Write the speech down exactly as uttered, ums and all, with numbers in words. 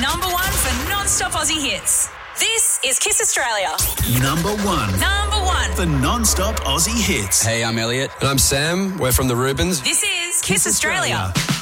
Number one for non-stop Aussie hits. This is Kiss Australia. Number one. Number one. For non-stop Aussie hits. Hey, I'm Elliot. And I'm Sam. We're from the Rubens. This is Kiss, Kiss Australia. Australia.